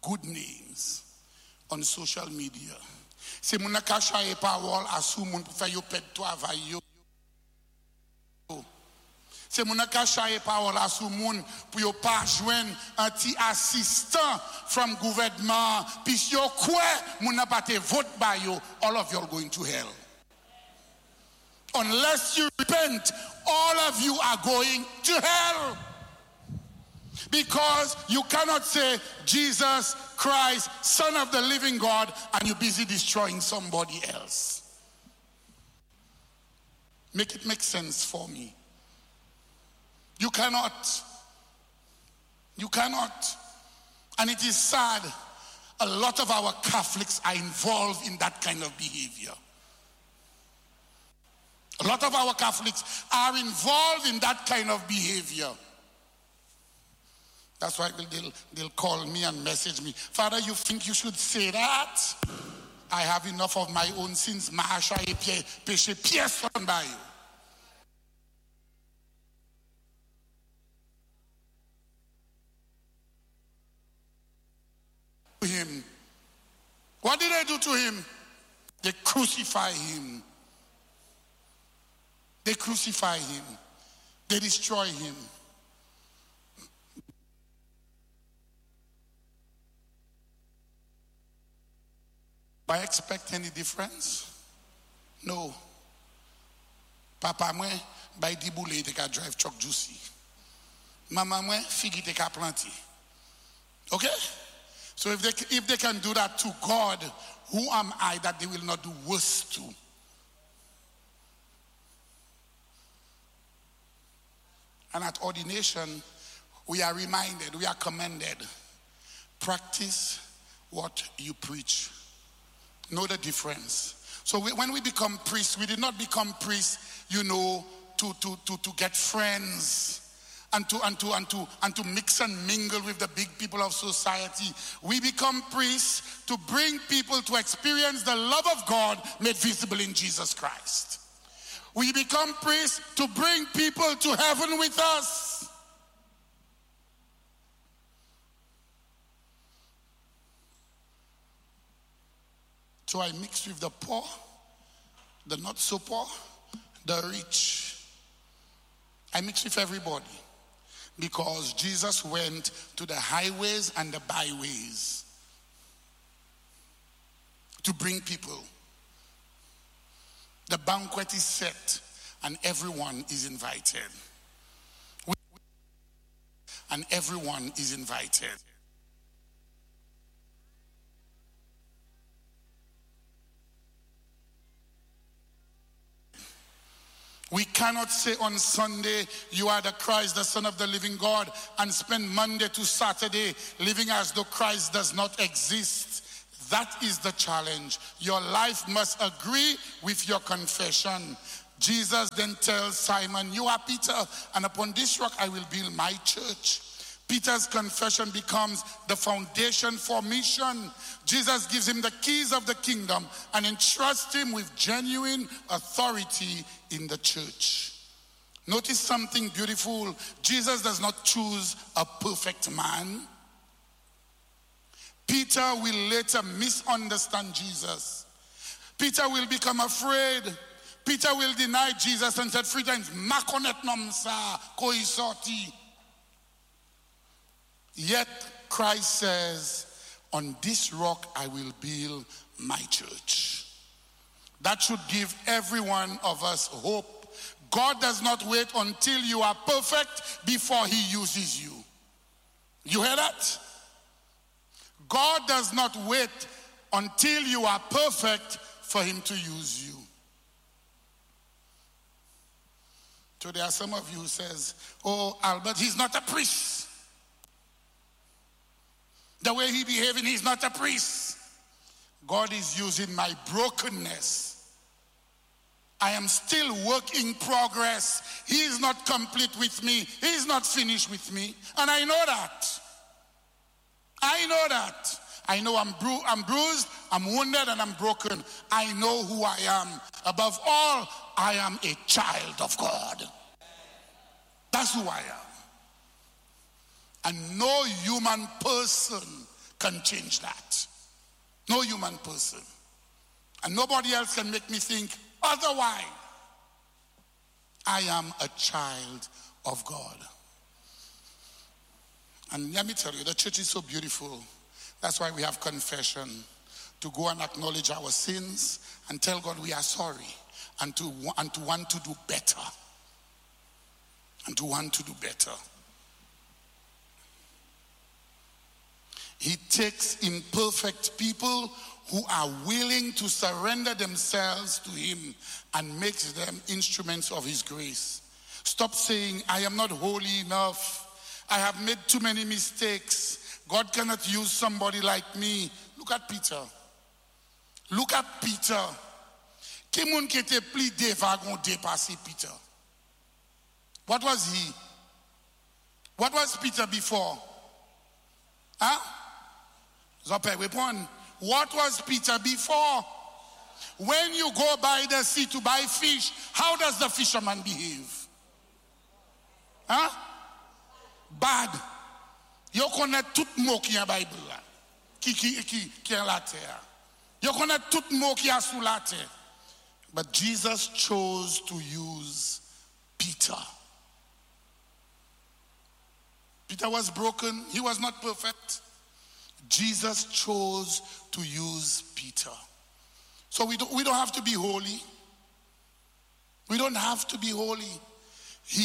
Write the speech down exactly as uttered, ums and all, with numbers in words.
good names on social media. Se moun nan ka chaye parole asou moun pou fè yo pèd travay yo. Se moun nan ka chaye parole asou moun pou yo pa jwen anti-assistant from gouvernement pis yo kwe moun nan pa te vote ba yo, all of you are going to hell. Unless you repent, all of you are going to hell. Because you cannot say Jesus Christ, Son of the living God, and you're busy destroying somebody else. Make it make sense for me. You cannot. You cannot. And it is sad, a lot of our Catholics are involved in that kind of behavior. A lot of our Catholics are involved in that kind of behavior. That's why they'll, they'll call me and message me. Father, you think you should say that? I have enough of my own sins. Maasha e péché pièce on by you. Him. What did they do to him? They crucify him. They crucify him. They destroy him. Do I expect any difference? No. Papa mwen bay di boule te ka drive truck juicy. Mama mwen figi te ka planti. Okay? So if they if they can do that to God, who am I that they will not do worse to? And at ordination, we are reminded, we are commended. Practice what you preach. Know the difference. So we, when we become priests, we did not become priests, you know, to, to, to, to get friends and to, and, to, and, to, and to mix and mingle with the big people of society. We become priests to bring people to experience the love of God made visible in Jesus Christ. We become priests to bring people to heaven with us. So I mix with the poor, the not so poor, the rich. I mix with everybody because Jesus went to the highways and the byways to bring people. The banquet is set and everyone is invited. And everyone is invited. We cannot say on Sunday, you are the Christ, the Son of the living God, and spend Monday to Saturday living as though Christ does not exist. That is the challenge. Your life must agree with your confession. Jesus then tells Simon, you are Peter, and upon this rock I will build my church. Peter's confession becomes the foundation for mission. Jesus gives him the keys of the kingdom and entrusts him with genuine authority in the church. Notice something beautiful. Jesus does not choose a perfect man. Peter will later misunderstand Jesus. Peter will become afraid. Peter will deny Jesus and said three times, Makonet nomsa koisoti. Yet Christ says, on this rock I will build my church. That should give every one of us hope. God does not wait until you are perfect before he uses you. You hear that? God does not wait until you are perfect for him to use you. So there are some of you who says, oh, Albert, he's not a priest. The way he behaving, he's not a priest. God is using my brokenness. I am still work in progress. He is not complete with me. He is not finished with me. And I know that. I know that. I know I'm, bru- I'm bruised, I'm wounded, and I'm broken. I know who I am. Above all, I am a child of God. That's who I am. And no human person can change that. No human person. And nobody else can make me think otherwise. I am a child of God. And let me tell you, the church is so beautiful. That's why we have confession, to go and acknowledge our sins and tell God we are sorry, and to, and to want to do better. And to want to do better. He takes imperfect people who are willing to surrender themselves to him and makes them instruments of his grace. Stop saying, I am not holy enough. I have made too many mistakes. God cannot use somebody like me. Look at Peter. Look at Peter. Qui moun qui était plus dévagon dépassé Peter? What was he? What was Peter before? Huh? What was Peter before? When you go by the sea to buy fish, how does the fisherman behave? Huh? Bad. You connais tout mot qui est dans la Bible. Qui qui qui qui est la terre. You connais tout mot qui est sous la terre. But Jesus chose to use Peter. Peter was broken. He was not perfect. Jesus chose to use Peter. So we don't, we don't have to be holy. We don't have to be holy.